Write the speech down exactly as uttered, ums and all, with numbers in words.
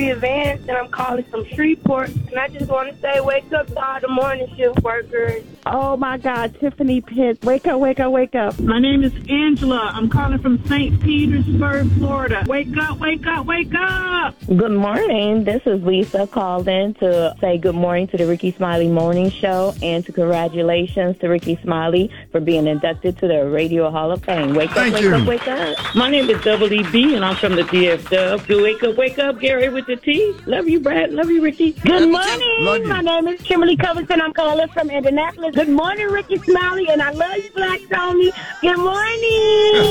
Maria Vance, and I'm calling from Shreveport. And I just want to say, wake up to all the morning shift workers. Oh, my God, Tiffany Pitts. Wake up, wake up, wake up. My name is Angela. I'm calling from Saint Petersburg, Florida. Wake up, wake up, wake up. Good morning. This is Lisa calling to say good morning to the Ricky Smiley Morning Show and to congratulations to Ricky Smiley for being inducted to the Radio Hall of Fame. Wake up, Thank wake you. up, wake up. My name is Double E B, and I'm from the D F W. Do wake up, wake up, Gary with the T. Love you, Brad. Love you, Ricky. Good Love morning. you. My name is Kimberly Covington. I'm calling from Indianapolis. Good morning, Ricky Smiley, and I love you, Black Tony. Good morning.